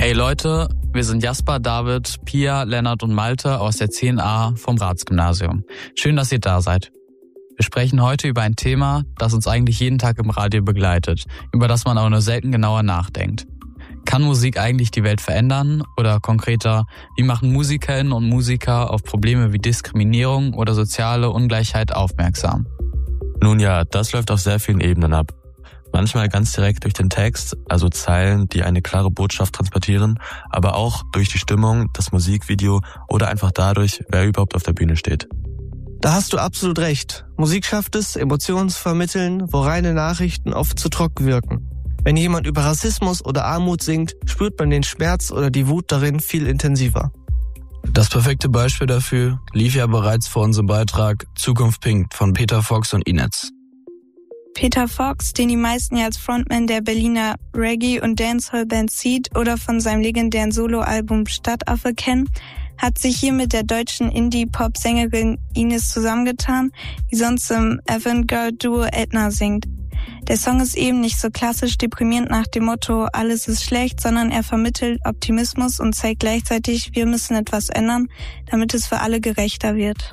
Hey Leute, wir sind Jasper, David, Pia, Lennart und Malte aus der 10a vom Ratsgymnasium. Schön, dass ihr da seid. Wir sprechen heute über ein Thema, das uns eigentlich jeden Tag im Radio begleitet, über das man aber nur selten genauer nachdenkt. Kann Musik eigentlich die Welt verändern? Oder konkreter, wie machen Musikerinnen und Musiker auf Probleme wie Diskriminierung oder soziale Ungleichheit aufmerksam? Nun ja, das läuft auf sehr vielen Ebenen ab. Manchmal ganz direkt durch den Text, also Zeilen, die eine klare Botschaft transportieren, aber auch durch die Stimmung, das Musikvideo oder einfach dadurch, wer überhaupt auf der Bühne steht. Da hast du absolut recht. Musik schafft es, Emotionen zu vermitteln, wo reine Nachrichten oft zu trocken wirken. Wenn jemand über Rassismus oder Armut singt, spürt man den Schmerz oder die Wut darin viel intensiver. Das perfekte Beispiel dafür lief ja bereits vor unserem Beitrag Zukunft Pink von Peter Fox und Inet. Peter Fox, den die meisten ja als Frontman der Berliner Reggae- und Dancehall-Band Seed oder von seinem legendären Soloalbum Stadtaffe kennen, hat sich hier mit der deutschen Indie-Pop-Sängerin Ines zusammengetan, die sonst im Avantgarde-Duo Edna singt. Der Song ist eben nicht so klassisch deprimierend nach dem Motto alles ist schlecht, sondern er vermittelt Optimismus und zeigt gleichzeitig, wir müssen etwas ändern, damit es für alle gerechter wird.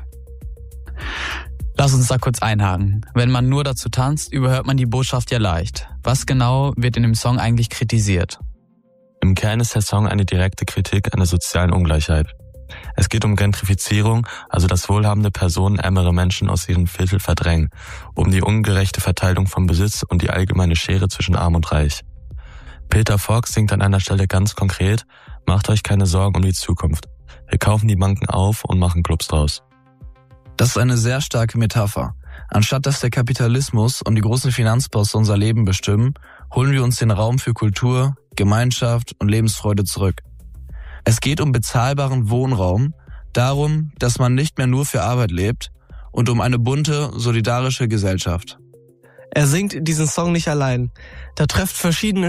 Lass uns da kurz einhaken. Wenn man nur dazu tanzt, überhört man die Botschaft ja leicht. Was genau wird in dem Song eigentlich kritisiert? Im Kern ist der Song eine direkte Kritik an der sozialen Ungleichheit. Es geht um Gentrifizierung, also dass wohlhabende Personen ärmere Menschen aus ihren Viertel verdrängen, um die ungerechte Verteilung von Besitz und die allgemeine Schere zwischen Arm und Reich. Peter Fox singt an einer Stelle ganz konkret, macht euch keine Sorgen um die Zukunft. Wir kaufen die Banken auf und machen Clubs draus. Das ist eine sehr starke Metapher. Anstatt dass der Kapitalismus und die großen Finanzbosse unser Leben bestimmen, holen wir uns den Raum für Kultur, Gemeinschaft und Lebensfreude zurück. Es geht um bezahlbaren Wohnraum, darum, dass man nicht mehr nur für Arbeit lebt und um eine bunte, solidarische Gesellschaft. Er singt diesen Song nicht allein. Da trifft verschiedene